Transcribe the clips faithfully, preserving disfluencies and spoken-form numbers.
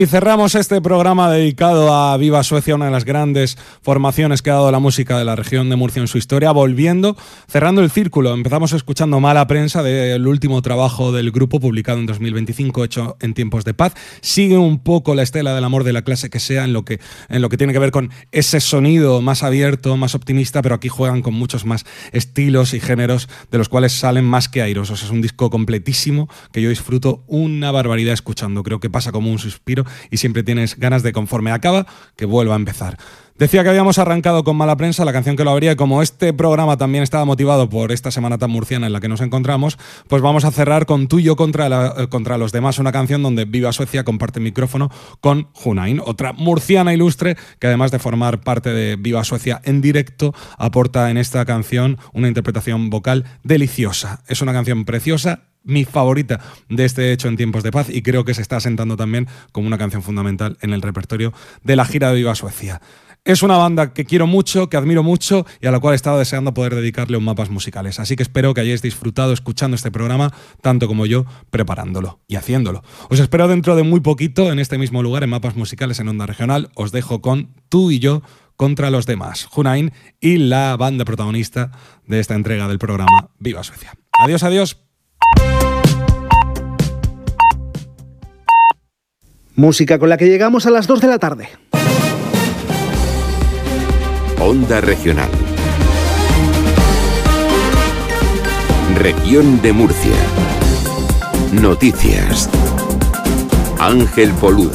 Y cerramos este programa dedicado a Viva Suecia, una de las grandes formaciones que ha dado la música de la región de Murcia en su historia, volviendo, cerrando el círculo. Empezamos escuchando Mala Prensa, del último trabajo del grupo, publicado en dos mil veinticinco, hecho en tiempos de paz. Sigue un poco la estela del amor de la clase que sea en lo que, en lo que tiene que ver con ese sonido más abierto, más optimista, pero aquí juegan con muchos más estilos y géneros, de los cuales salen más que airosos. Es un disco completísimo que yo disfruto una barbaridad escuchando. Creo que pasa como un suspiro y siempre tienes ganas de, conforme acaba, que vuelva a empezar. Decía que habíamos arrancado con Mala Prensa, la canción que lo abría, y como este programa también estaba motivado por esta semana tan murciana en la que nos encontramos, pues vamos a cerrar con Tú y yo contra, la, contra los demás, una canción donde Viva Suecia comparte micrófono con Junain, otra murciana ilustre que, además de formar parte de Viva Suecia en directo, aporta en esta canción una interpretación vocal deliciosa. Es una canción preciosa, mi favorita de este hecho en tiempos de paz, y creo que se está asentando también como una canción fundamental en el repertorio de la gira de Viva Suecia. Es una banda que quiero mucho, que admiro mucho y a la cual he estado deseando poder dedicarle un Mapas Musicales. Así que espero que hayáis disfrutado escuchando este programa, tanto como yo preparándolo y haciéndolo. Os espero dentro de muy poquito en este mismo lugar, en Mapas Musicales en Onda Regional. Os dejo con Tú y yo contra los demás, Junain y la banda protagonista de esta entrega del programa Viva Suecia. Adiós, adiós. Música con la que llegamos a las dos de la tarde. Onda Regional. Región de Murcia. Noticias. Ángel Boluda.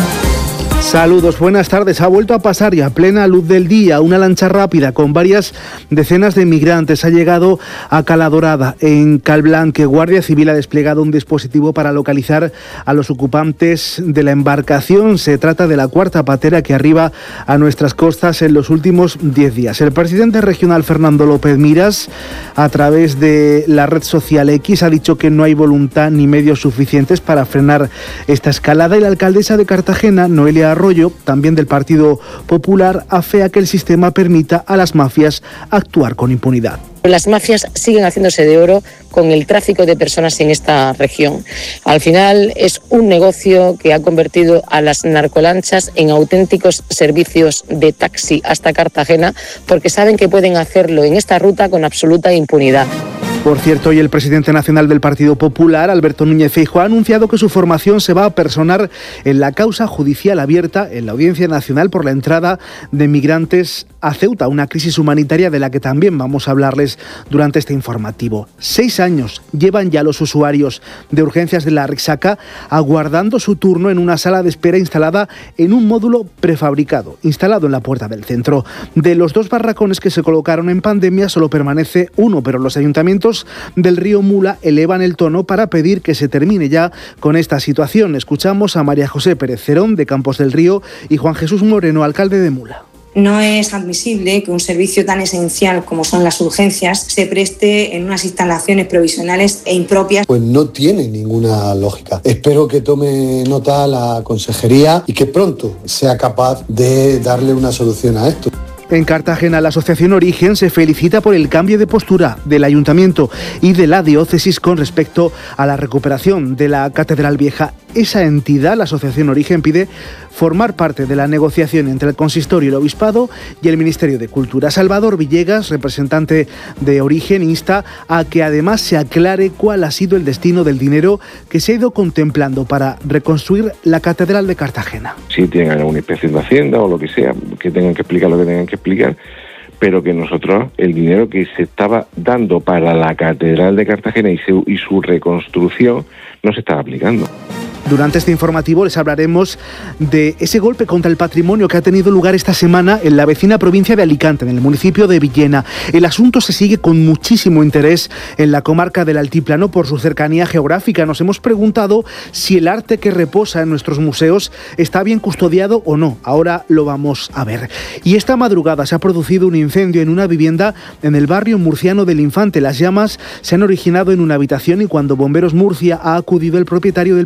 Saludos, buenas tardes. Ha vuelto a pasar y a plena luz del día una lancha rápida con varias decenas de migrantes. Ha llegado a Cala Dorada, en Calblanque. Guardia Civil ha desplegado un dispositivo para localizar a los ocupantes de la embarcación. Se trata de la cuarta patera que arriba a nuestras costas en los últimos diez días. El presidente regional, Fernando López Miras, a través de la red social X, ha dicho que no hay voluntad ni medios suficientes para frenar esta escalada, y la alcaldesa de Cartagena, Noelia Arroyo, también del Partido Popular, afea que el sistema permita a las mafias actuar con impunidad. Las mafias siguen haciéndose de oro con el tráfico de personas en esta región. Al final es un negocio que ha convertido a las narcolanchas en auténticos servicios de taxi hasta Cartagena, porque saben que pueden hacerlo en esta ruta con absoluta impunidad. Por cierto, hoy el presidente nacional del Partido Popular, Alberto Núñez Feijóo, ha anunciado que su formación se va a personar en la causa judicial abierta en la Audiencia Nacional por la entrada de migrantes a Ceuta, una crisis humanitaria de la que también vamos a hablarles durante este informativo. Seis años llevan ya los usuarios de urgencias de la Rexaca aguardando su turno en una sala de espera instalada en un módulo prefabricado, instalado en la puerta del centro. De los dos barracones que se colocaron en pandemia solo permanece uno, pero los ayuntamientos del Río Mula elevan el tono para pedir que se termine ya con esta situación. Escuchamos a María José Pérez Cerón, de Campos del Río, y Juan Jesús Moreno, alcalde de Mula. No es admisible que un servicio tan esencial como son las urgencias se preste en unas instalaciones provisionales e impropias. Pues no tiene ninguna lógica. Espero que tome nota la consejería y que pronto sea capaz de darle una solución a esto. En Cartagena, la Asociación Origen se felicita por el cambio de postura del Ayuntamiento y de la Diócesis con respecto a la recuperación de la Catedral Vieja. Esa entidad, la Asociación Origen, pide formar parte de la negociación entre el Consistorio y el Obispado y el Ministerio de Cultura. Salvador Villegas, representante de Origen, insta a que además se aclare cuál ha sido el destino del dinero que se ha ido contemplando para reconstruir la Catedral de Cartagena. Si tienen alguna inspección de Hacienda o lo que sea, que tengan que explicar lo que tengan que explicar, pero que nosotros, el dinero que se estaba dando para la Catedral de Cartagena y su, y su reconstrucción no se estaba aplicando. Durante este informativo les hablaremos de ese golpe contra el patrimonio que ha tenido lugar esta semana en la vecina provincia de Alicante, en el municipio de Villena. El asunto se sigue con muchísimo interés en la comarca del Altiplano por su cercanía geográfica. Nos hemos preguntado si el arte que reposa en nuestros museos está bien custodiado o no. Ahora lo vamos a ver. Y esta madrugada se ha producido un incendio en una vivienda en el barrio murciano del Infante. Las llamas se han originado en una habitación y cuando Bomberos Murcia ha acudido, el propietario del piso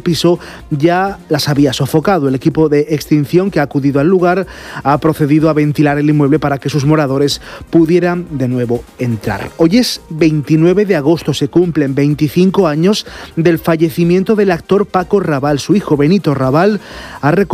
ya las había sofocado. El equipo de extinción que ha acudido al lugar ha procedido a ventilar el inmueble para que sus moradores pudieran de nuevo entrar. Hoy es veintinueve de agosto, se cumplen veinticinco años del fallecimiento del actor Paco Raval. Su hijo Benito Raval ha